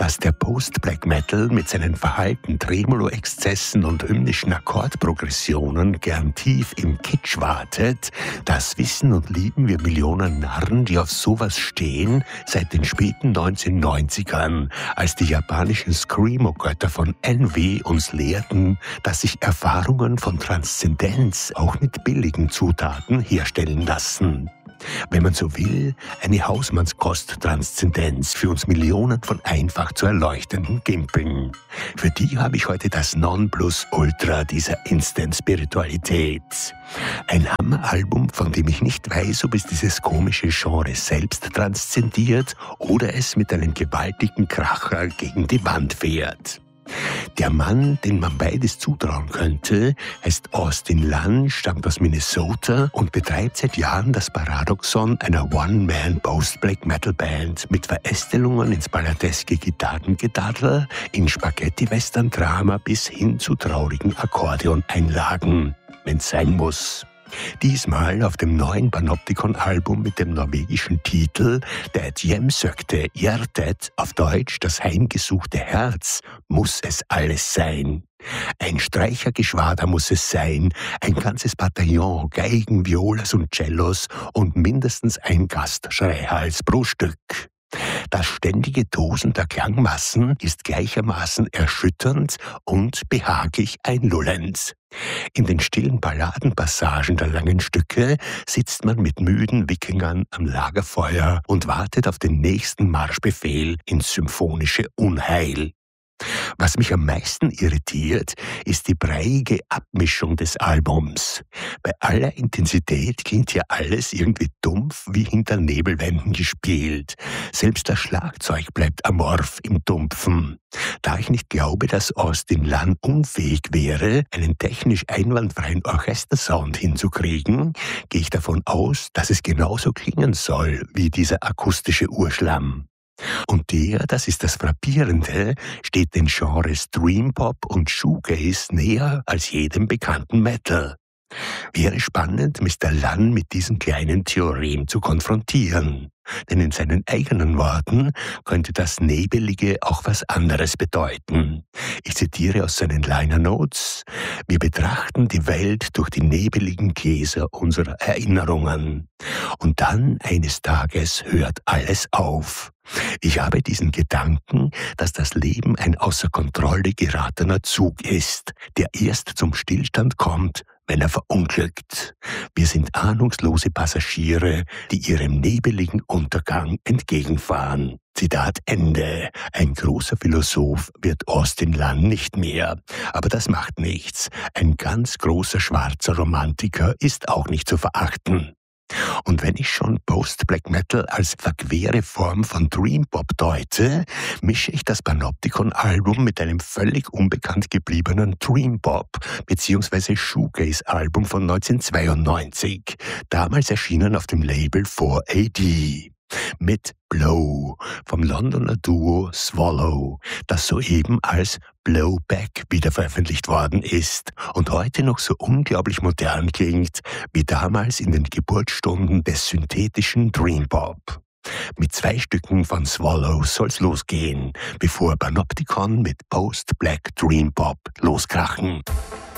dass der Post-Black Metal mit seinen verhalten Tremolo-Exzessen und hymnischen Akkordprogressionen gern tief im Kitsch wartet, das wissen und lieben wir Millionen Narren, die auf sowas stehen, seit den späten 1990ern, als die japanischen Screamo-Götter von Envy uns lehrten, dass sich Erfahrungen von Transzendenz auch mit billigen Zutaten herstellen lassen. Wenn man so will, eine Hausmannskost-Transzendenz für uns Millionen von einfach zu erleuchtenden Gimpeln. Für die habe ich heute das Nonplusultra dieser Instant-Spiritualität. Ein Hammeralbum, von dem ich nicht weiß, ob es dieses komische Genre selbst transzendiert oder es mit einem gewaltigen Kracher gegen die Wand fährt. Der Mann, den man beides zutrauen könnte, heißt Austin Lunn, stammt aus Minnesota und betreibt seit Jahren das Paradoxon einer One-Man-Post-Black-Metal-Band mit Verästelungen ins balladeske Gitarrengedaddel, in Spaghetti-Western-Drama bis hin zu traurigen Akkordeoneinlagen, wenn's sein muss. Diesmal auf dem neuen Panopticon-Album mit dem norwegischen Titel Der hjemsökte Hjertet, auf Deutsch das heimgesuchte Herz, muss es alles sein. Ein Streichergeschwader muss es sein, ein ganzes Bataillon Geigen, Violas und Cellos und mindestens ein Gastschreihals pro Stück. Das ständige Tosen der Klangmassen ist gleichermaßen erschütternd und behaglich einlullend. In den stillen Balladenpassagen der langen Stücke sitzt man mit müden Wikingern am Lagerfeuer und wartet auf den nächsten Marschbefehl ins symphonische Unheil. Was mich am meisten irritiert, ist die breiige Abmischung des Albums. Bei aller Intensität klingt hier alles irgendwie dumpf wie hinter Nebelwänden gespielt. Selbst das Schlagzeug bleibt amorph im Dumpfen. Da ich nicht glaube, dass Austin Lunn unfähig wäre, einen technisch einwandfreien Orchestersound hinzukriegen, gehe ich davon aus, dass es genauso klingen soll wie dieser akustische Urschlamm. Und das ist das Frappierende, steht den Genres Dreampop und Shoegaze näher als jedem bekannten Metal. Wäre spannend, Mr. Lunn mit diesem kleinen Theorem zu konfrontieren. Denn in seinen eigenen Worten könnte das Nebelige auch was anderes bedeuten. Ich zitiere aus seinen Liner Notes: Wir betrachten die Welt durch die nebeligen Gläser unserer Erinnerungen. Und dann, eines Tages, hört alles auf. Ich habe diesen Gedanken, dass das Leben ein außer Kontrolle geratener Zug ist, der erst zum Stillstand kommt, wenn er verunglückt. Wir sind ahnungslose Passagiere, die ihrem nebeligen Untergang entgegenfahren. Zitat Ende. Ein großer Philosoph wird Austin Lunn nicht mehr. Aber das macht nichts. Ein ganz großer schwarzer Romantiker ist auch nicht zu verachten. Und wenn ich schon Post-Black Metal als verquere Form von Dreampop deute, mische ich das Panopticon-Album mit einem völlig unbekannt gebliebenen Dreampop bzw. Shoegaze-Album von 1992, damals erschienen auf dem Label 4AD. Mit Blow vom Londoner Duo Swallow, das soeben als Blowback wiederveröffentlicht worden ist und heute noch so unglaublich modern klingt wie damals in den Geburtsstunden des synthetischen Dreampop. Mit 2 Stücken von Swallow soll's losgehen, bevor Panopticon mit Post-Black Dreampop loskrachen.